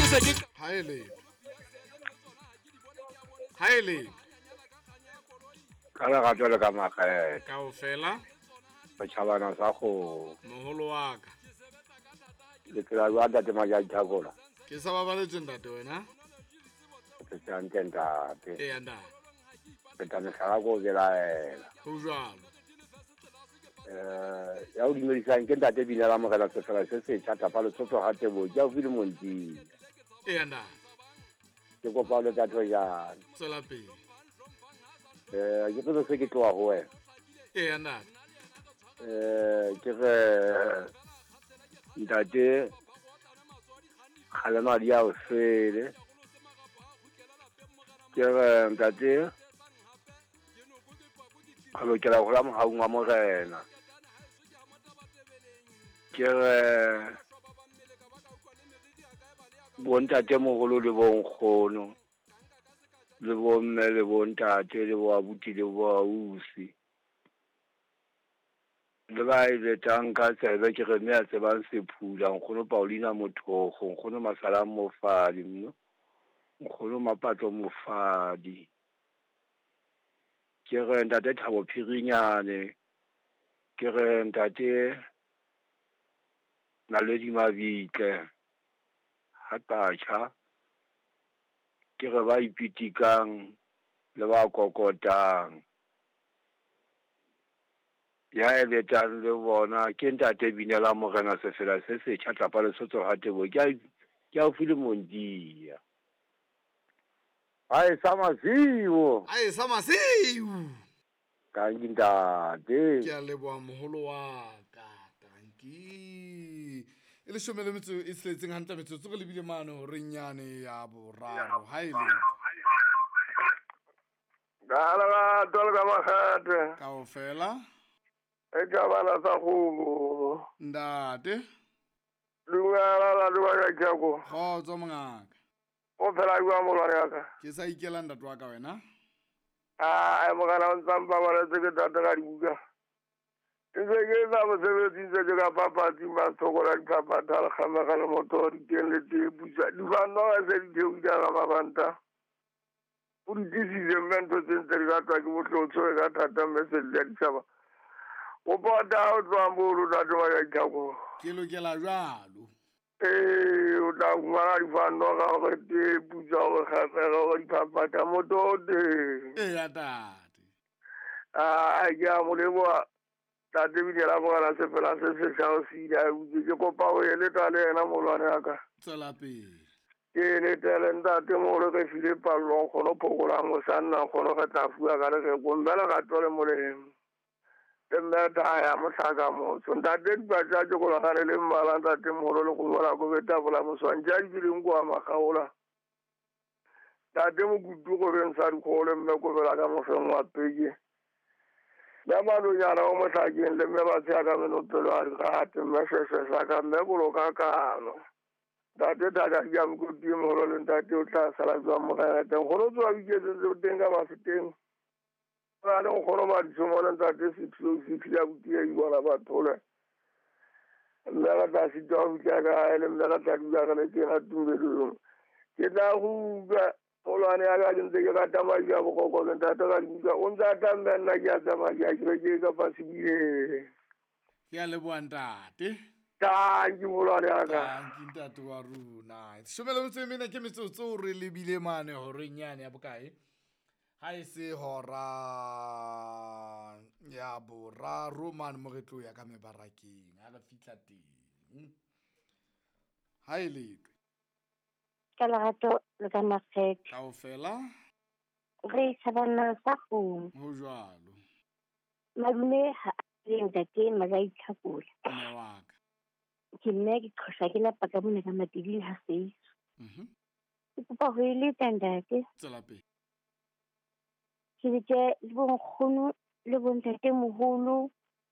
Haele Kala ga tswela ka makgethe kaofela batšhabana sa go moholo wa ka le tsela jwa ntate Majatšhakola ke sa babaletse ntate wena se tšante ntate e anda peta metlhala ko belaela go jalo ya o dumedisang ke ntate Binela Mogela sefela se setšha tapa letsotso ga tebo ke a file montsi e anda ke kopa le tatho jana tswela pele ke tlo se ke tloa go wena e anda ke re ntate kgalema di a o fele ke re ntate a lokela go la mogaung wa morena ke re bontate mogolo le bonkgono le bomme le bontate le boabuti le boausi le ba e letang ka tsebe ke re mme a tsebang sephula nkgono Paulina Mothogo nkgono Masala Mofadi nkgono Mapatlo Mofadi ke re ntate Thabo Phirinyane ke re ntate Naledi Mabitle Hatacha ke re ba ipitikang le ba kokotang ya eletang le bona ke ntate Binela Mogena sefela se setšha tapa lesotho ga tebo ke a file mondia ai samasiwo kanki ntate ke a leboa moholo wa ka tanki e le shome le metso e tsheletseng hantle metsotso re lebile mane ho renyane ya boraro haele Gala tolga makhathe kaofela e ka bana sa go ntate lungala la duba ka tšako kgotso mongaka o phela bua molwane ya ka ke sa ikela ntate wa ka wena ai mogala o ntsampa ba le ke tata ka dibuka ke ke tsa mosebetsi tse ka papatsi mathokola dipapata le kgamega le motori teng le tebusa difano ga se ditheuile ga mabanta o di tlisitse mme ntho tse ntse di ka twa ke botlotso e ka thata mme se le ya ditšhaba o pota o tswang bolo tate wa ya ditšhako ke lokela jalo o tla fumana difano ga gore tebusa gore kgafega gore dipapata motote e ya tate a ke a moleboa tate Binela Mogela sefela se setšha o seile a butse ke kopa o eletsa le ena molwane ya ka tswela pele ke eletele ntate mogolo ke file palong kgono phokolang o sa nna kgono ge tla fua ka legeko mbele ga tole molemo le mmeta ya motlhaka motho ntate dipatsa ke golagane le mmala ntate mogolo le go bola ko betabola moswantša di bileng kwa magaola tate mokutu go beng sa dikgole mme ko bela ka mofeng wa peke le malonyana o motlhakeng le mme ba tshea ka menopelo a digate mme sesesa ka mme boloka kano ntate thaka ke a mokoti e mogolo le ntate o tla sala jwang mogeneteng kgone o tsewa biketsentse o teng ka mafeteng ra le nkgono madisomo le ntate fitlhile a buti ya dibona bathole mme ka tla sitwa go fitlha kae le mme ka tla dula ka le kena tumelong ke tla go uka molwane ya ka ke ntse ke ka tamadi ya bokoko le ntate ka dibuka o ntse a tamme nna ke a tamadi ya kere ke ka pasebile ke a leboa ntate tanki molwane ya ka tanki ntate wa rona shome le metso e mene ke metsotso o re lebile mane ho renyane ya bokae ha e se hora ya boraro mane mo re tlo ya ka mebarakeng ha re fitla teng ha e letwe ka lerato le ka makgethe kaofela re tshabana sa go ho jwalo madume ha le ntate Majatšhakola mme wa ka ke nne ke qosa ke lapa ka mona ka matebile ha seiso ke kopa go eletsa ntate tswela pele ke letse le bonkgono le bontate mogolo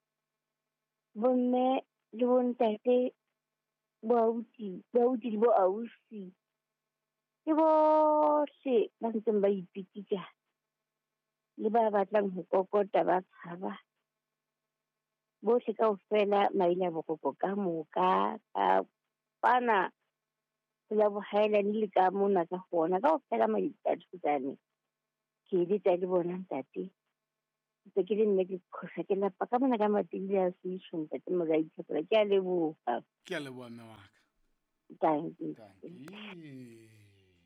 bomme le bontate boausi le boausi ke bohle ba ntseng ba ipitisa le ba batlang ho kokota ba tshaba bohle kaofela maele a bokoko ka moka ka pana la bohaelane le ka mona ka gona ka go fela maitathutane ke eletsa le bona ntate tse ke le nne ke kgosa ke lapa ka mona ka matebile a seiso ntate Moraithabela ke a leboga ke a leboa mme wa ka tanki Tanki.